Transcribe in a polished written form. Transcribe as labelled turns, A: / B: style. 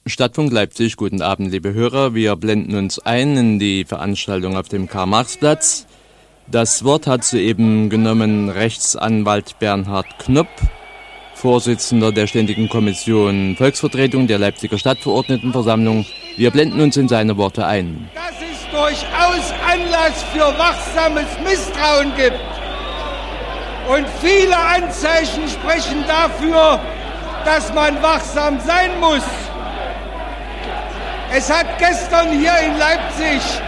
A: Stadtfunk Leipzig, guten Abend, liebe Hörer. Wir blenden uns ein in die Veranstaltung auf dem Karl-Marx-Platz. Das Wort hat soeben genommen Rechtsanwalt Bernhard Knopp, Vorsitzender der Ständigen Kommission Volksvertretung der Leipziger Stadtverordnetenversammlung. Wir blenden uns in seine Worte ein.
B: Dass es durchaus Anlass für wachsames Misstrauen gibt. Und viele Anzeichen sprechen dafür, dass man wachsam sein muss. Es hat gestern hier in Leipzig